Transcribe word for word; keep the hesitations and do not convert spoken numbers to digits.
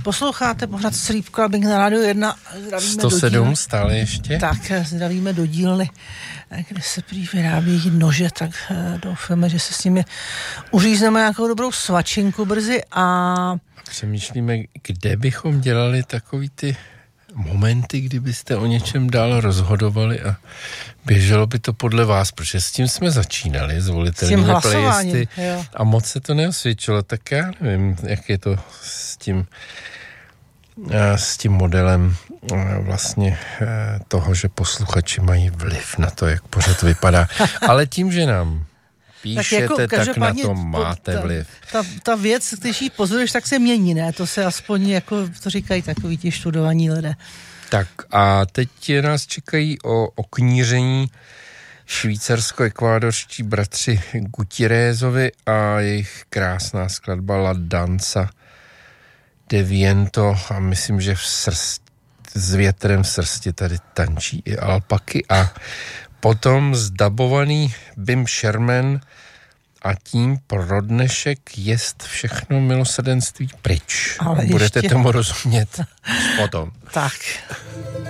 Posloucháte pořád Sleep Clubbing na rádiu jedna. Zdravíme sto sedm stále ještě. Tak, zdravíme do dílny, kde se prý vyrábí nože, tak doufáme, že se s nimi uřízneme nějakou dobrou svačinku brzy a... Přemýšlíme, kde bychom dělali takový ty momenty, kdybyste o něčem dál rozhodovali a běželo by to podle vás, protože s tím jsme začínali, s volitelnými playlisty a moc se to neosvědčilo, tak já nevím, jak je to s tím s tím modelem vlastně toho, že posluchači mají vliv na to, jak pořád vypadá. Ale tím, že nám píšete, tak, jako, tak na to máte ta, vliv. Ta, ta věc, když ji pozoruješ, tak se mění, ne? To se aspoň, jako to říkají takový ti študovaní lidé. Tak a teď nás čekají o okníření švýcarsko-ekvádorští bratři Gutierrezovi a jejich krásná skladba La Danza de Viento a myslím, že v srst, s větrem v srsti tady tančí i alpaky a potom zdabovaný Bim Sherman a tím pro dnešek jest všechno milosrdenství pryč. Ale budete ještě... tomu rozumět potom. Tak.